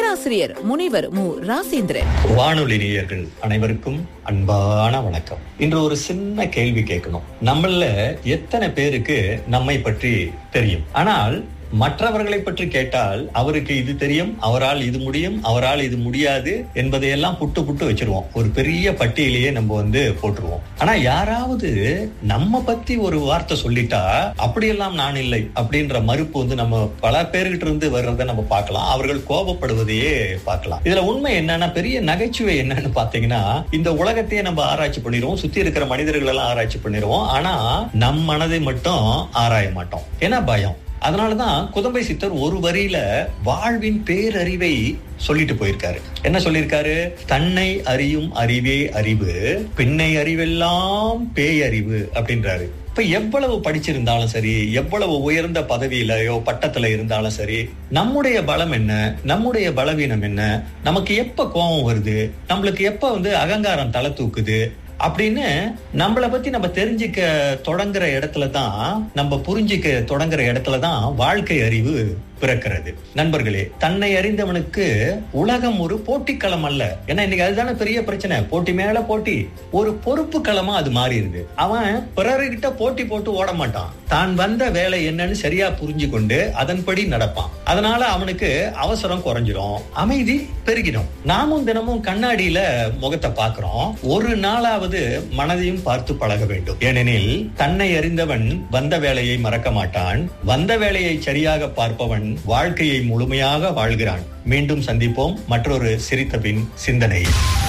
பேராசிரியர் முனைவர் மு ராசேந்திரன். வானொலி நேயர்கள் அனைவருக்கும் அன்பான வணக்கம். இன்று ஒரு சின்ன கேள்வி கேட்கணும். நம்மள எத்தனை பேருக்கு நம்மை பற்றி தெரியும்? ஆனால் மற்றவர்களை பற்றி கேட்டால் அவருக்கு இது தெரியும், அவரால் இது முடியும், அவரால் இது முடியாது என்பதையெல்லாம் புட்டு புட்டு வச்சிருவோம். ஒரு பெரிய பட்டியலையே நம்ம போட்டுருவோம். ஆனா யாராவது நம்ம பத்தி ஒரு வார்த்தை சொல்லிட்டா அப்படியெல்லாம் நான் இல்லை அப்படின்ற மறுப்பு நம்ம பல பேர்கிட்ட இருந்து வர்றதை நம்ம பார்க்கலாம். அவர்கள் கோபப்படுவதையே பார்க்கலாம். இதுல உண்மை என்னன்னா, பெரிய நகைச்சுவை என்னன்னு பாத்தீங்கன்னா, இந்த உலகத்தையே நம்ம ஆராய்ச்சி பண்ணிடுவோம், சுத்தி இருக்கிற மனிதர்கள் எல்லாம் ஆராய்ச்சி பண்ணிடுவோம். ஆனா நம் மனதை மட்டும் ஆராய மாட்டோம். ஏன்னா பயம். அதனாலதான் குதம்பை சித்தர் ஒரு வரியில வாழ்வின் பேரறிவை சொல்லிட்டு போயிருக்காரு. என்ன சொல்லியிருக்காரு? தன்னை அறியும் அறிவே அறிவு, பின்னை அறிவெல்லாம் பேயறிவு அப்படின்றாரு. இப்ப எவ்வளவு படிச்சிருந்தாலும் சரி, எவ்வளவு உயர்ந்த பதவியிலயோ பட்டத்துல இருந்தாலும் சரி, நம்முடைய பலம் என்ன, நம்முடைய பலவீனம் என்ன, நமக்கு எப்ப கோபம் வருது, நம்மளுக்கு எப்ப அகங்காரம் தலை தூக்குது அப்படின்னு நம்மளை பத்தி நம்ம தெரிஞ்சுக்க தொடங்குற இடத்துலதான், நம்ம புரிஞ்சுக்க தொடங்குற இடத்துலதான் வாழ்க்கை அறிவு பிறக்கிறது. நண்பர்களே, தன்னை அறிந்தவனுக்கு உலகம் ஒரு போட்டிக்களம் அல்ல. ஏன்னா இன்னைக்கு அதுதானே பெரிய பிரச்சனை. போட்டி மேல போட்டி, ஒரு பொறுப்பு களமா அது மாறிடுது. அவன் பிறர்கிட்ட போட்டி போட்டு ஓட மாட்டான். தான் வந்த வேலை என்னன்னு சரியா புரிஞ்சு கொண்டு அதன்படி நடப்பான். அதனால அவனுக்கு அவசரம் குறைஞ்சிரும், அமைதி பெருகிடும். நாமும் தினமும் கண்ணாடியில முகத்தை பார்க்கிறோம். ஒரு நாளாவது மனதையும் பார்த்து பழக வேண்டும். ஏனெனில் தன்னை அறிந்தவன் வந்த வேலையை மறக்க மாட்டான். வந்த வேலையை சரியாக பார்ப்பவன் வாழ்க்கையை முழுமையாக வாழ்கிறான். மீண்டும் சந்திப்போம் மற்றொரு சிரித்த பின் சிந்தனை.